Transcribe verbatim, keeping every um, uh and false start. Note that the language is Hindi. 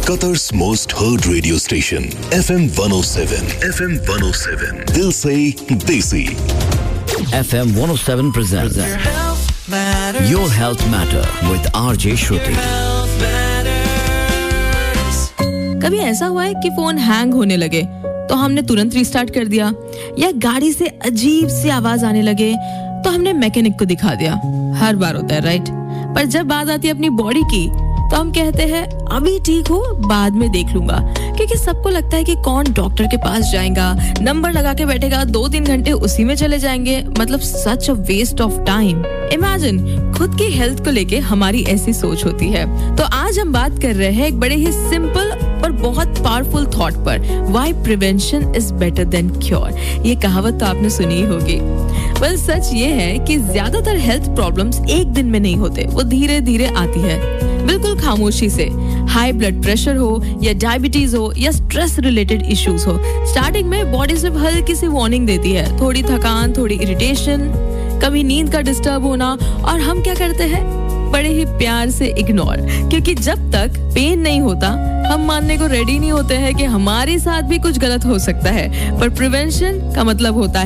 Qatar's most heard radio station, F M one oh seven. F M one oh seven. Dil se desi. F M one oh seven presents Your Health Matter with R J Shruti. कभी ऐसा हुआ है कि फोन हैंग होने लगे तो हमने तुरंत रिस्टार्ट कर दिया, या गाड़ी से अजीब सी आवाज आने लगे तो हमने मैकेनिक को दिखा दिया? हर बार होता है, राइट? पर जब बात आती है अपनी बॉडी की तो हम कहते हैं अभी ठीक हो, बाद में देख लूंगा, क्योंकि सबको लगता है कि कौन डॉक्टर के पास जाएगा, नंबर लगा के बैठेगा, दो तीन घंटे उसी में चले जाएंगे। मतलब सच अ वेस्ट ऑफ टाइम। इमेजिन, खुद की हेल्थ को लेके हमारी ऐसी सोच होती है। तो आज हम बात कर रहे हैं एक बड़े ही सिंपल और बहुत पावरफुल थॉट पर, why prevention is better than cure. ये कहावत तो आपने सुनी ही होगी। वेल, सच ये है कि ज्यादातर हेल्थ प्रॉब्लम्स एक दिन में नहीं होते, वो धीरे धीरे आती है, बिल्कुल खामोशी से। हाई ब्लड प्रेशर हो या डायबिटीज हो या स्ट्रेस रिलेटेड इश्यूज हो, स्टार्टिंग में बॉडी सिर्फ हल्की सी वार्निंग देती है, थोड़ी थकान, थोड़ी इरिटेशन, कभी नींद का डिस्टर्ब होना, और हम क्या करते हैं? बड़े ही प्यार से इग्नोर, क्योंकि जब तक पेन नहीं होता हम मानने को रेडी नहीं होते हैं कि हमारे साथ भी कुछ गलत हो सकता है। पर प्रिवेंशन का मतलब होता है